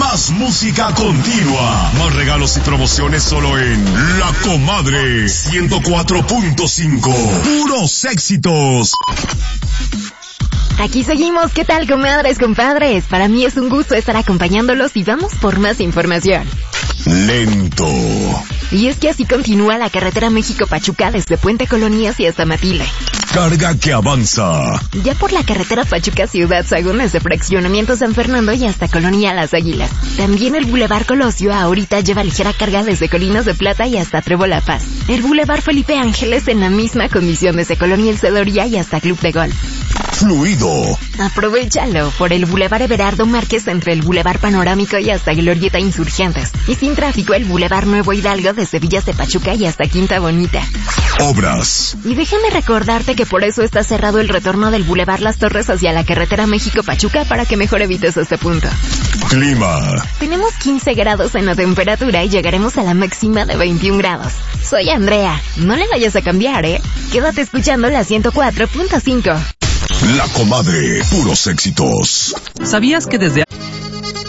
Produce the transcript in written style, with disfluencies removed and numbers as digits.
Más música continua. Más regalos y promociones solo en La Comadre 104.5. Puros éxitos. Aquí seguimos. ¿Qué tal, comadres, compadres? Para mí es un gusto estar acompañándolos y vamos por más información. Lento. Y es que así continúa la carretera México-Pachuca desde Puente Colonias y hasta Matile. Carga que avanza. Ya por la carretera Pachuca-Ciudad Sagún desde Fraccionamiento San Fernando y hasta Colonia Las Águilas. También el Boulevard Colosio ahorita lleva ligera carga desde Colinas de Plata y hasta Trevo La Paz. El Boulevard Felipe Ángeles en la misma condición desde Colonia El Cedoría y hasta Club de Golf. Fluido. Aprovechalo por el Boulevard Everardo Márquez entre el Boulevard Panorámico y hasta Glorieta Insurgentes. Y sin tráfico el Boulevard Nuevo Hidalgo desde Villas de Pachuca y hasta Quinta Bonita. Obras. Y déjame recordarte que por eso está cerrado el retorno del Boulevard Las Torres hacia la carretera México-Pachuca para que mejor evites este punto. Clima. Tenemos 15 grados en la temperatura y llegaremos a la máxima de 21 grados. Soy Andrea. No le vayas a cambiar, ¿eh? Quédate escuchando la 104.5. La Comadre, puros éxitos. ¿Sabías que desde